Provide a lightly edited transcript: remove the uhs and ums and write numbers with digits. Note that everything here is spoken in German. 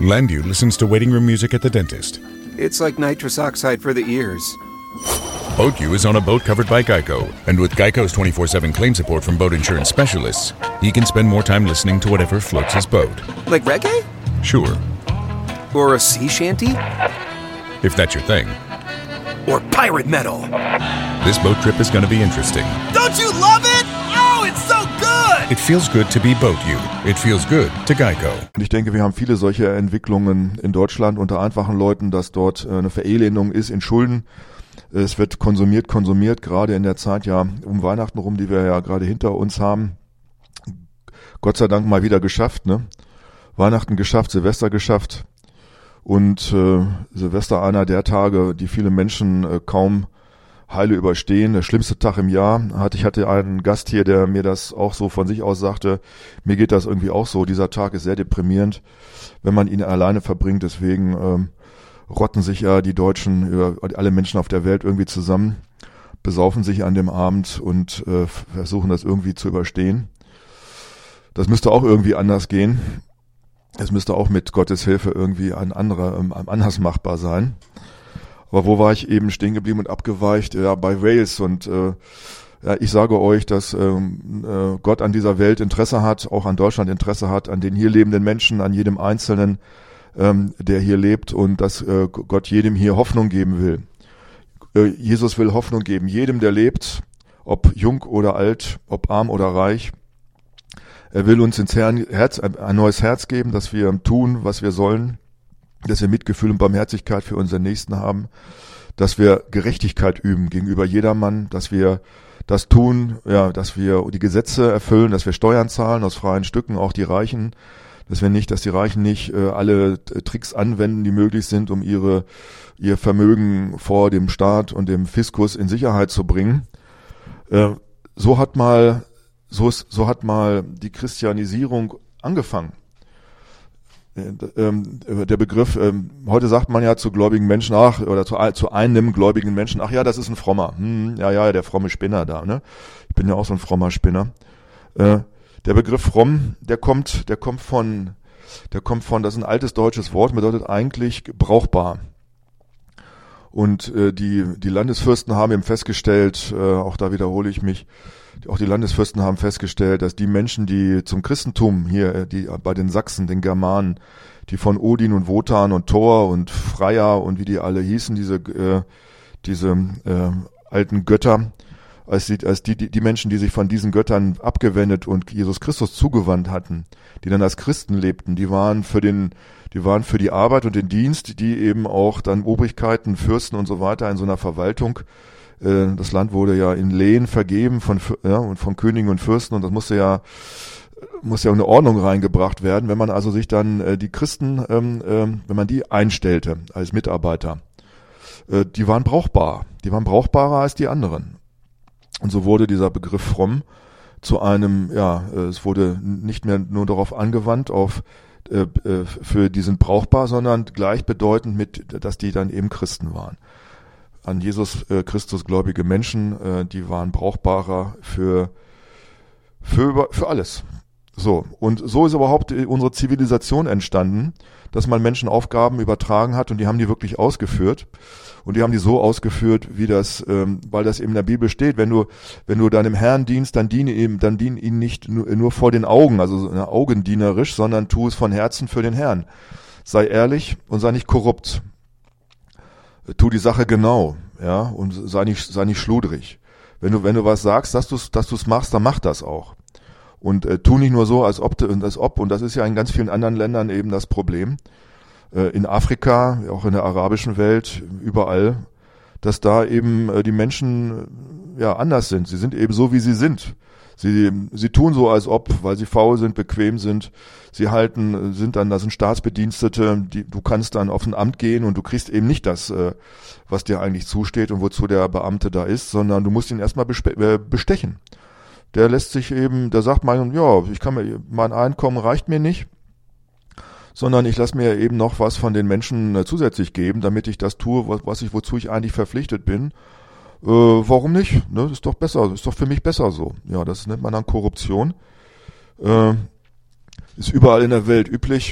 Landu listens to waiting room music at the dentist. It's like nitrous oxide for the ears. BoatU is on a boat covered by Geico. And with Geico's 24/7 claim support from boat insurance specialists, he can spend more time listening to whatever floats his boat. Like reggae? Sure. Or a sea shanty? If that's your thing. Or pirate metal? This boat trip is going to be interesting. Don't you love it? Oh, it's so good! It feels good to be BoatU. It feels good to Geico. Und ich denke, wir haben viele solche Entwicklungen in Deutschland unter einfachen Leuten, dass dort eine Verelendung ist in Schulden. Es wird konsumiert, gerade in der Zeit ja um Weihnachten rum, die wir ja gerade hinter uns haben. Gott sei Dank mal wieder geschafft, ne? Weihnachten geschafft, Silvester geschafft. Und Silvester einer der Tage, die viele Menschen kaum heile überstehen. Der schlimmste Tag im Jahr. Ich hatte einen Gast hier, der mir das auch so von sich aus sagte. Mir geht das irgendwie auch so. Dieser Tag ist sehr deprimierend, wenn man ihn alleine verbringt. Deswegen rotten sich ja die Deutschen, alle Menschen auf der Welt irgendwie zusammen, besaufen sich an dem Abend und versuchen das irgendwie zu überstehen. Das müsste auch irgendwie anders gehen. Es müsste auch mit Gottes Hilfe irgendwie anders machbar sein. Aber wo war ich eben stehen geblieben und abgeweicht? Ja, bei Wales. Und ja, ich sage euch, dass Gott an dieser Welt Interesse hat, auch an Deutschland Interesse hat, an den hier lebenden Menschen, an jedem Einzelnen, der hier lebt, und dass Gott jedem hier Hoffnung geben will. Jesus will Hoffnung geben, jedem, der lebt, ob jung oder alt, ob arm oder reich. Er will uns ins Herz, ein neues Herz geben, dass wir tun, was wir sollen, dass wir Mitgefühl und Barmherzigkeit für unseren Nächsten haben, dass wir Gerechtigkeit üben gegenüber jedermann, dass wir das tun, ja, dass wir die Gesetze erfüllen, dass wir Steuern zahlen aus freien Stücken, auch die Reichen, dass die Reichen nicht alle Tricks anwenden, die möglich sind, um ihr Vermögen vor dem Staat und dem Fiskus in Sicherheit zu bringen. So hat mal die Christianisierung angefangen. Der Begriff, heute sagt man ja zu gläubigen Menschen, oder zu einem gläubigen Menschen, ach ja, das ist ein Frommer. Ja, der fromme Spinner da, ne? Ich bin ja auch so ein frommer Spinner. Der Begriff fromm, der kommt von, das ist ein altes deutsches Wort, bedeutet eigentlich brauchbar. Und die Landesfürsten haben eben festgestellt, auch da wiederhole ich mich, auch die Landesfürsten haben festgestellt, dass die Menschen, die zum Christentum hier, die bei den Sachsen, den Germanen, die von Odin und Wotan und Thor und Freya und wie die alle hießen, diese alten Götter, als die Menschen, die sich von diesen Göttern abgewendet und Jesus Christus zugewandt hatten, die dann als Christen lebten, die waren für die Arbeit und den Dienst, die eben auch dann Obrigkeiten, Fürsten und so weiter in so einer Verwaltung. Das Land wurde ja in Lehen vergeben und von Königen und Fürsten, und das muss ja eine Ordnung reingebracht werden. Wenn man also sich dann die Christen, wenn man die einstellte als Mitarbeiter, die waren brauchbar. Die waren brauchbarer als die anderen. Und so wurde dieser Begriff fromm zu einem, es wurde nicht mehr nur darauf angewandt, die sind brauchbar, sondern gleichbedeutend mit, dass die dann eben Christen waren. An Jesus Christus gläubige Menschen, die waren brauchbarer für alles. So, und so ist überhaupt unsere Zivilisation entstanden, dass man Menschen Aufgaben übertragen hat, und die haben die wirklich ausgeführt. Und die haben die so ausgeführt, wie weil das eben in der Bibel steht. Wenn du deinem Herrn dienst, dann dien ihn nicht nur vor den Augen, also augendienerisch, sondern tu es von Herzen für den Herrn. Sei ehrlich und sei nicht korrupt. Tu die Sache genau, ja, und sei nicht schludrig. Wenn du was sagst, dass du's machst, dann mach das auch. Und tu nicht nur so, als ob, und das ist ja in ganz vielen anderen Ländern eben das Problem. In Afrika, auch in der arabischen Welt, überall, dass da eben die Menschen anders sind. Sie sind eben so, wie sie sind. Sie tun so, als ob, weil sie faul sind, bequem sind. Das sind Staatsbedienstete, du kannst dann auf ein Amt gehen und du kriegst eben nicht das, was dir eigentlich zusteht und wozu der Beamte da ist, sondern du musst ihn erstmal bestechen. Der sagt mein Einkommen reicht mir nicht, sondern ich lasse mir eben noch was von den Menschen zusätzlich geben, damit ich das tue, wozu ich eigentlich verpflichtet bin. Warum nicht? Ne? Ist doch besser, ist doch für mich besser so. Ja, das nennt man dann Korruption. Ist überall in der Welt üblich.